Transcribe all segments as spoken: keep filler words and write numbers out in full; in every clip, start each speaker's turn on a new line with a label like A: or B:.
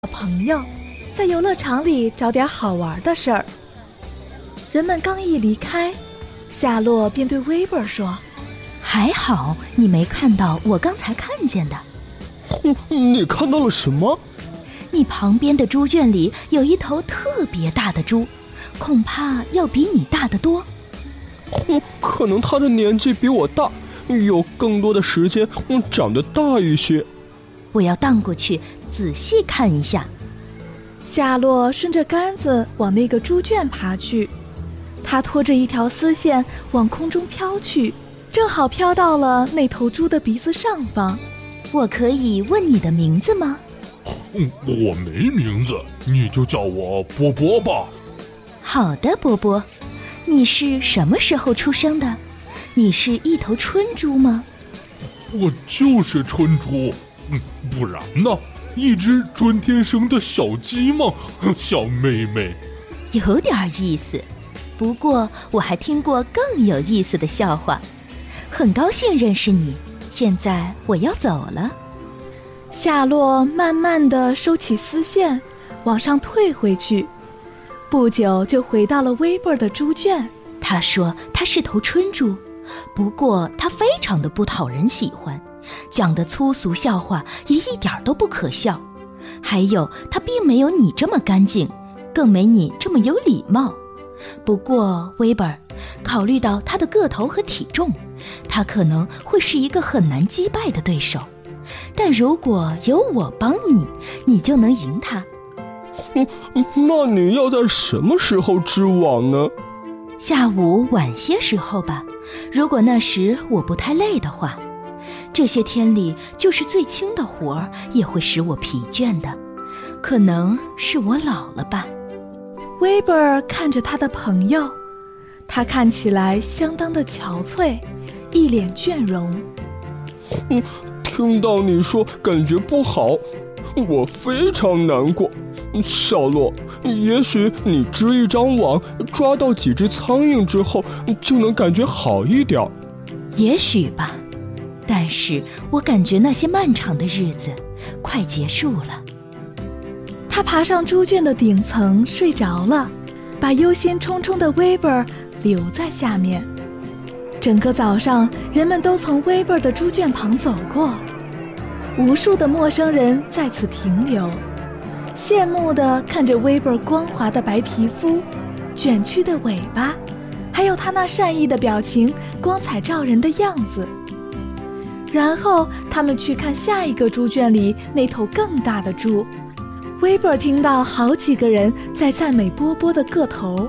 A: 朋友，在游乐场里找点好玩的事儿。人们刚一离开，夏洛便对威伯说：“
B: 还好你没看到我刚才看见的。”
C: 你看到了什么？
B: 你旁边的猪圈里有一头特别大的猪，恐怕要比你大得多。
C: 可能他的年纪比我大，有更多的时间，长得大一些。
B: 我要荡过去仔细看一下。
A: 夏洛顺着杆子往那个猪圈爬去，他拖着一条丝线往空中飘去，正好飘到了那头猪的鼻子上方。
B: 我可以问你的名字吗？
D: 嗯，我没名字，你就叫我波波吧。
B: 好的，波波。你是什么时候出生的？你是一头春猪吗？
D: 我就是春猪，嗯，不然呢？一只春天生的小鸡吗？小妹妹，
B: 有点意思。不过我还听过更有意思的笑话。很高兴认识你，现在我要走了。
A: 夏洛慢慢地收起丝线，往上退回去。不久就回到了威伯的猪圈。
B: 他说他是头春猪，不过他非常的不讨人喜欢，讲的粗俗笑话也一点都不可笑。还有他并没有你这么干净，更没你这么有礼貌。不过威伯，考虑到他的个头和体重，他可能会是一个很难击败的对手。但如果有我帮你，你就能赢他。
C: 嗯，那你要在什么时候织网呢？
B: 下午晚些时候吧，如果那时我不太累的话。这些天里，就是最轻的活儿也会使我疲倦的，可能是我老了吧。
A: 威伯看着他的朋友，他看起来相当的憔悴，一脸倦容。
C: 嗯，听到你说感觉不好，我非常难过。小洛，也许你织一张网，抓到几只苍蝇之后，就能感觉好一点。
B: 也许吧，但是我感觉那些漫长的日子快结束了。
A: 他爬上猪圈的顶层睡着了，把忧心忡忡的威伯留在下面。整个早上，人们都从威伯的猪圈旁走过，无数的陌生人在此停留，羡慕地看着威伯光滑的白皮肤、卷曲的尾巴，还有他那善意的表情，光彩照人的样子。然后他们去看下一个猪圈里那头更大的猪。威伯听到好几个人在赞美波波的个头。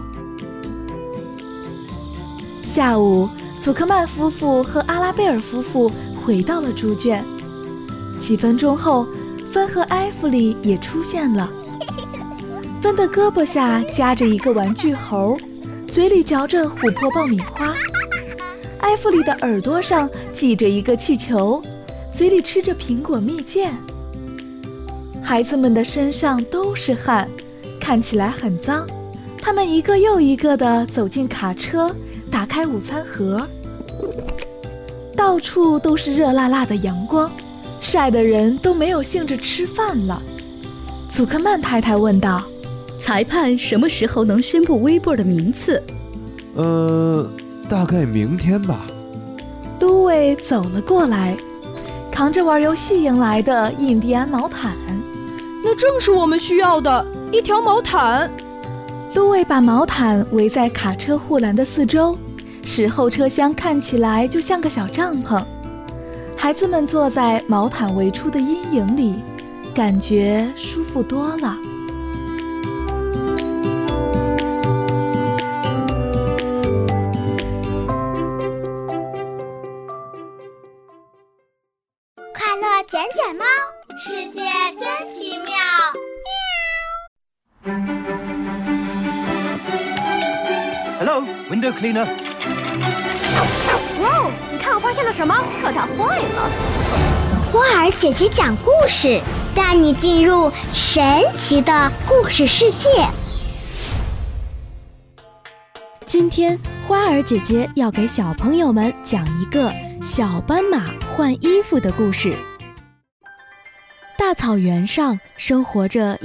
A: 下午，祖克曼夫妇和阿拉贝尔夫妇回到了猪圈。几分钟后，芬和埃弗里也出现了。芬的胳膊下夹着一个玩具猴，嘴里嚼着琥珀爆米花。埃弗里的耳朵上系着一个气球，嘴里吃着苹果蜜饯。孩子们的身上都是汗，看起来很脏。他们一个又一个地走进卡车，打开午餐盒。到处都是热辣辣的阳光，晒得人都没有兴致吃饭了。祖克曼太太问道：“
E: 裁判什么时候能宣布威伯的名次？”
F: 呃，大概明天吧。
A: 卢伟走了过来，扛着玩游戏赢来的印第安毛毯。
G: 那正是我们需要的，一条毛毯。
A: 卢伟把毛毯围在卡车护栏的四周，使后车厢看起来就像个小帐篷。孩子们坐在毛毯围出的阴影里，感觉舒服多了。
H: 快乐卷卷猫，世界真奇妙。
I: Hello, window cleaner.
J: 哇哦，你看我发现了什么？可它坏了。
H: 花儿姐姐讲故事，带你进入神奇的故事世界。
K: 今天花儿姐姐要给小朋友们讲一个小斑马换衣服的故事。大草原上生活着